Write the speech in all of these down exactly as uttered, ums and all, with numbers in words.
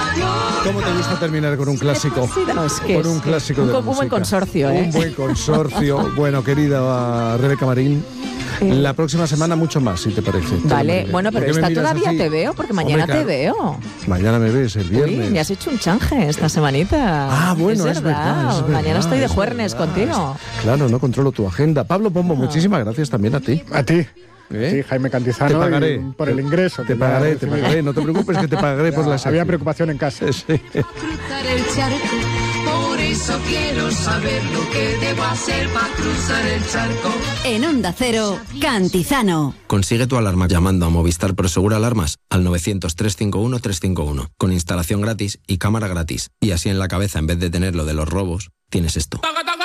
¿Cómo te gusta terminar con un clásico? Sí, no, es que con un es, clásico un, de la un buen música. consorcio, ¿eh? Un buen consorcio. Bueno, querida Rebeca Marín, la próxima semana mucho más, si te parece. Vale, bueno, pero esta todavía así? te veo, porque mañana Hombre, te claro. veo. Mañana me ves, el viernes. Uy, me has hecho un change esta semanita. Ah, bueno, es, es verdad, verdad. es verdad. Mañana estoy de es juernes verdad. contigo. Claro, no controlo tu agenda. Pablo Pombo, No. muchísimas gracias también a ti. A ti. ¿Eh? Sí, Jaime Cantizano, Te pagaré. y por el ingreso. Te que pagaré, ya te recibí. pagaré. No te preocupes que te pagaré por la Había sección. preocupación en casa. Sí. Cruzar el charco, por eso quiero saber lo que debo hacer para cruzar el charco. En Onda Cero, Cantizano. Consigue tu alarma llamando a Movistar Prosegur Alarmas al novecientos, trescientos cincuenta y uno, trescientos cincuenta y uno, con instalación gratis y cámara gratis. Y así en la cabeza, en vez de tener lo de los robos, tienes esto.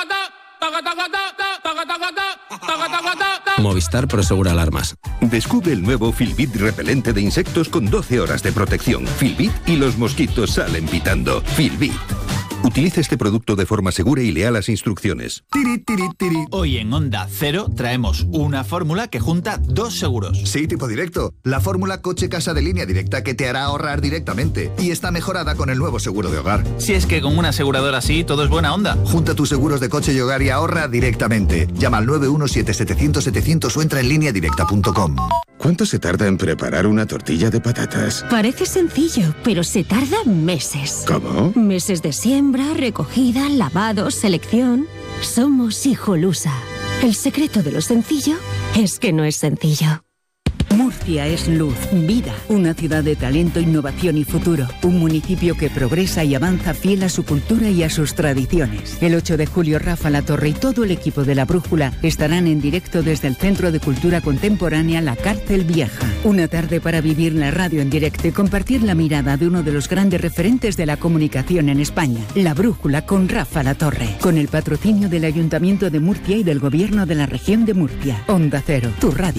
Movistar Prosegur Alarmas. Descubre el nuevo Filbit repelente de insectos con doce horas de protección. Filbit y los mosquitos salen pitando. Filbit. Utiliza este producto de forma segura y lea las instrucciones. Tiri, tiri, tiri. Hoy en Onda Cero traemos una fórmula que junta dos seguros. Sí, tipo directo. La fórmula coche-casa de Línea Directa que te hará ahorrar directamente. Y está mejorada con el nuevo seguro de hogar. Si es que con una aseguradora así todo es buena onda. Junta tus seguros de coche y hogar y ahorra directamente. Llama al nueve uno siete setecientos setecientos o entra en línea directa punto com. ¿Cuánto se tarda en preparar una tortilla de patatas? Parece sencillo, pero se tarda meses. ¿Cómo? Meses de siembra, recogida, lavado, selección. Somos Hijolusa. El secreto de lo sencillo es que no es sencillo. Murcia es luz, vida, una ciudad de talento, innovación y futuro. Un municipio que progresa y avanza fiel a su cultura y a sus tradiciones. El ocho de julio, Rafa Latorre y todo el equipo de La Brújula estarán en directo desde el Centro de Cultura Contemporánea La Cárcel Vieja. Una tarde para vivir la radio en directo y compartir la mirada de uno de los grandes referentes de la comunicación en España. La Brújula con Rafa Latorre. Con el patrocinio del Ayuntamiento de Murcia y del Gobierno de la Región de Murcia. Onda Cero, tu radio.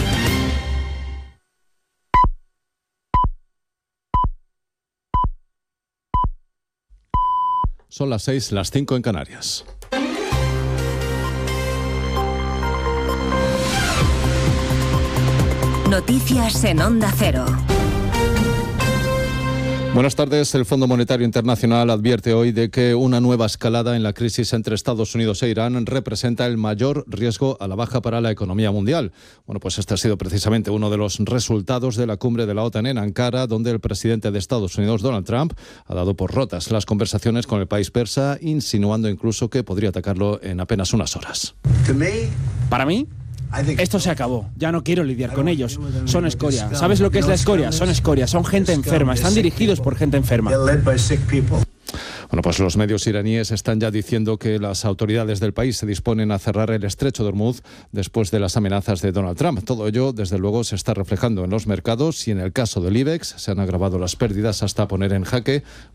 Son las seis, las cinco en Canarias. Noticias en Onda Cero. Buenas tardes. El Fondo Monetario Internacional advierte hoy de que una nueva escalada en la crisis entre Estados Unidos e Irán representa el mayor riesgo a la baja para la economía mundial. Bueno, pues este ha sido precisamente uno de los resultados de la cumbre de la OTAN en Ankara, donde el presidente de Estados Unidos, Donald Trump, ha dado por rotas las conversaciones con el país persa, insinuando incluso que podría atacarlo en apenas unas horas. Para mí, esto se acabó. Ya no quiero lidiar con ellos. Son escoria. ¿Sabes lo que es la escoria? Son escoria. Son gente enferma. Están dirigidos por gente enferma. Bueno, pues los medios iraníes están ya diciendo que las autoridades del país se disponen a cerrar el estrecho de Hormuz después de las amenazas de Donald Trump. Todo ello, desde luego, se está reflejando en los mercados y en el caso del IBEX se han agravado las pérdidas hasta poner en jaque